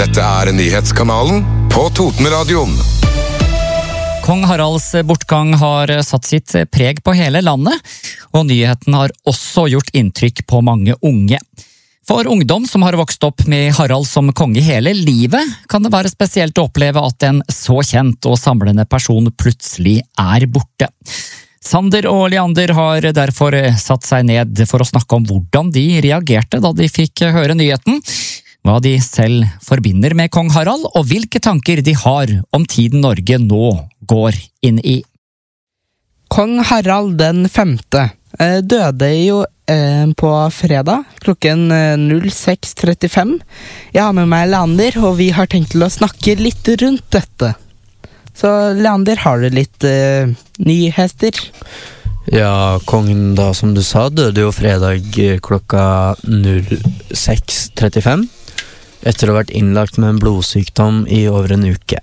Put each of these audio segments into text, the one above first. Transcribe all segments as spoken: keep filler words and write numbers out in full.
Dette er nyhetskanalen på Totenradioen. Kong Haralds bortgang har satt sitt preg på hele landet, og nyheten har også gjort inntrykk på mange unge. For ungdom som har vokst opp med Harald som konge hele livet, kan det være spesielt å oppleve at en så kjent og samlende person plutselig er borte. Sander og Leander har derfor satt seg ned for å snakke om hvordan de reagerte da de fikk høre nyheten, hva de selv forbinder med kong Harald, og hvilke tanker de har om tiden Norge nå går inn i. Kong Harald den femte døde jo eh, på fredag klokken null seks trettifem. Jeg har med meg Leander, og vi har tenkt til å snakke litt rundt dette. Så Leander, har du litt eh, nyheter? Ja, kongen da, som du sa, døde jo fredag klokka null seks trettifem, etter å ha vært innlagt med en blodsykdom i over en uke.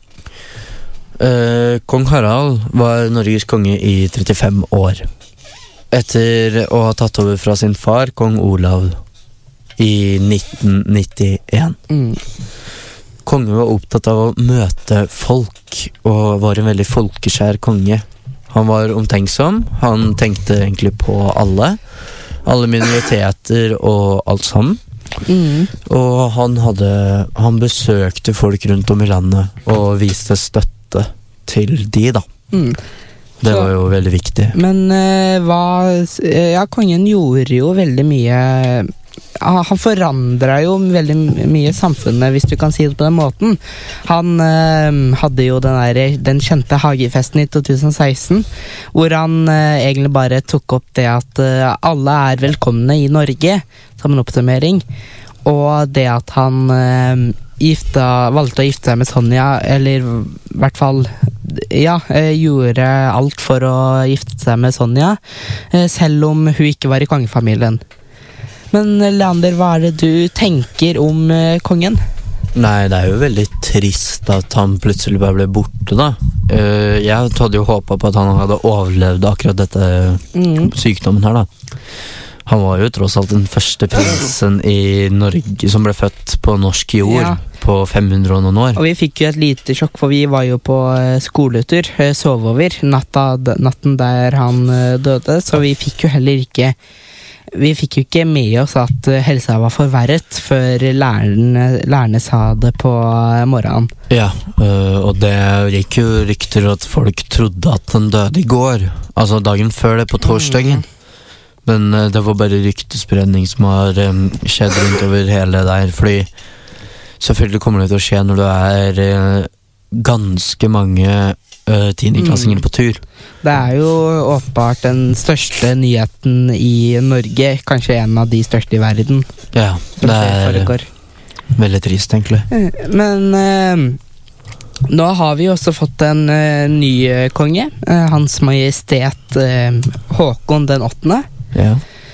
Eh, kong Harald var Norges konge i trettifem år. Etter å ha tatt over fra sin far, kong Olav, i nitten nittien. Mm. Kongen var opptatt av å møte folk, og var en veldig folkeskjær konge. Han var omtenksom, han tenkte egentlig på alle, alle minoriteter og alt sammen. Mm. Og han hadde, han besøkte folk rundt om i landet, og viste støtte til de da. Mm. Det var jo veldig viktig. Men uh, hva, ja, kongen gjorde jo veldig mye, han forandret jo veldig mye samfunnet, hvis du kan si det på den måten. Han uh, hadde jo den, der, den kjente hagefesten i to tusen seksten, hvor han uh, egentlig bare tok opp det at uh, alle er velkomne i Norge, som en oppsummering, og det at han uh, gifta, valgte å gifte seg med Sonja, eller i hvert fall ja, gjorde alt for å gifte seg med Sonja, selv om hun ikke var i kongefamilien. Men Leander, hva er det du tenker om kongen? Nei, det er jo veldig trist at han plutselig bare ble borte da. Jeg hadde jo håpet på at han hadde overlevd akkurat dette mm. sykdommen her da. Han var jo tross alt den første prinsen i Norge som ble født på norsk jord, ja. På fem hundre og noen år. Og vi fikk jo et lite sjokk, for vi var jo på skoletur, sove over, natta, natten der han døde, så vi fikk jo heller ikke, vi fikk jo ikke med oss at helsa var forverret før lærerne, lærerne sa det på morgenen. Ja, og det gikk jo rykter at folk trodde at han døde i går, altså dagen før det, på torsdagen. Mm. Men uh, det var bare ryktespredning som har um, skjedd rundt over hele der, fordi selvfølgelig kommer det til å skje når du er uh, ganske mange uh, tiendeklassinger mm. på tur. Det er jo åpenbart den største nyheten i Norge, kanskje en av de største i verden. Ja, det er veldig trist egentlig. Men uh, nå har vi også fått en uh, ny konge, uh, Hans Majestet uh, Håkon den åttende. Ja.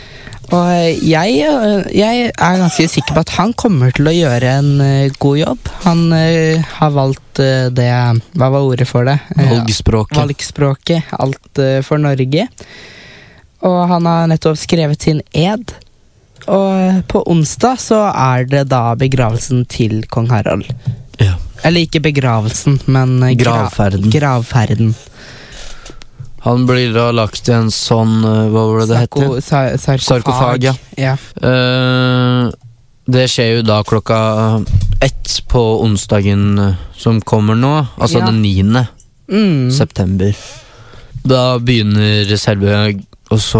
Og jeg, jeg er ganske sikker på at han kommer til å gjøre en uh, god jobb. Han uh, har valgt uh, det, hva var ordet for det? Valgspråket. Valgspråket, alt uh, for Norge. Og han har nettopp skrevet sin ed. Og på onsdag så er det da begravelsen til kong Harald. Ja. Eller ikke begravelsen, men uh, gravferden. Gravferden. Han blir da lagt i en sånn, hva var det det Sarko, heter? Sar- sarkofag. Sarkofag, ja. ja. Uh, det skjer jo da klokka ett på onsdagen som kommer nå, altså ja. Den niende mm. september. Da begynner selve, og så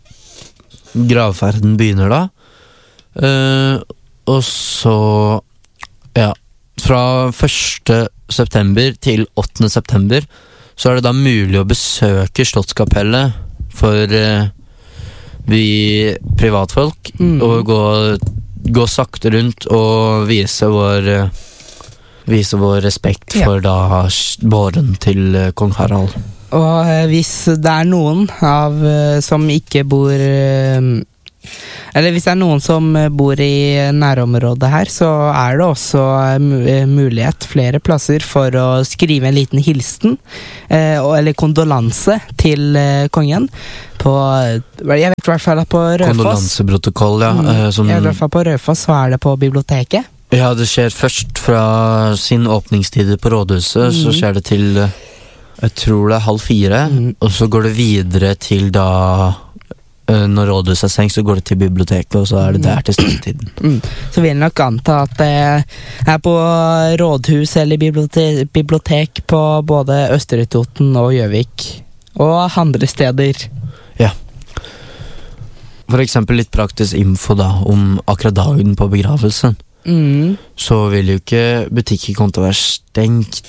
gravferden begynner da. Uh, og så, ja, fra første september til åttende september, så er det da mulig å besøke Slottskapellet for uh, vi privatfolk, mm. og gå, gå sakte rundt og vise vår, uh, vise vår respekt ja. For da båren til uh, kong Harald. Og uh, hvis det er noen av, uh, som ikke bor... Uh, Eller hvis det er noen som bor i nærområdet her, så er det også mulighet flere plasser for å skrive en liten hilsen, eller kondolanse til kongen. På, jeg vet i hvert fall at på Raufoss... Kondolanseprotokoll, ja. Mm, som... I hvert fall på Raufoss så er det på biblioteket. Ja, det skjer først fra sin åpningstid på rådhuset, mm. så skjer det til, jeg tror det er halv fire, mm. og så går det videre til da, når rådhuset er stengt, så går det til biblioteket, og så er det der til stengetiden. Mm. Så vil jeg nok anta at det er på rådhus eller bibliotek, bibliotek på både Østre Toten og Gjøvik, og andre steder. Ja. For eksempel litt praktisk info da, om akkurat dagen på begravelsen. Mm. Så vil jo ikke butikken komme til å være stengt,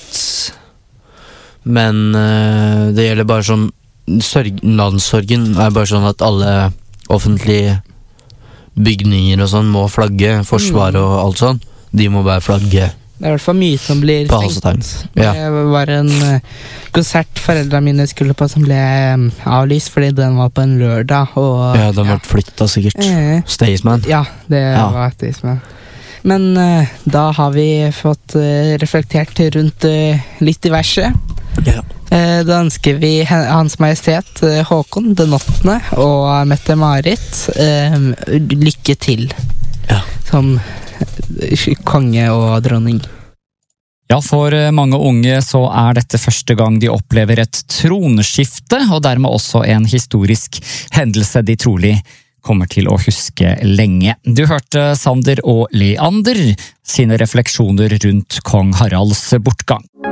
men uh, det gjelder bare sånn Sørg, landssorgen er bare sånn at alle offentlige bygninger og sånn må flagge, forsvar og alt sånn. De må bare flagge. Det er i hvert fall mye som blir stengt. Ja. Det var en konsert foreldrene mine skulle på som ble avlyst fordi den var på en lørdag. Og, ja, den ble ja. flyttet sikkert. Eh. Staysman. Ja, det ja. var Staysman. Men uh, da har vi fått uh, reflektert rundt uh, litt diverse. Ja. Da ønsker vi Hans Majestet Håkon den åttende og Mette-Marit eh, lykke til ja. som konge og dronning. Ja, for mange unge så er dette første gang de opplever et tronskifte, og dermed også en historisk hendelse de trolig kommer til å huske lenge. Du hørte Sander og Leander sine refleksjoner rundt kong Haralds bortgang.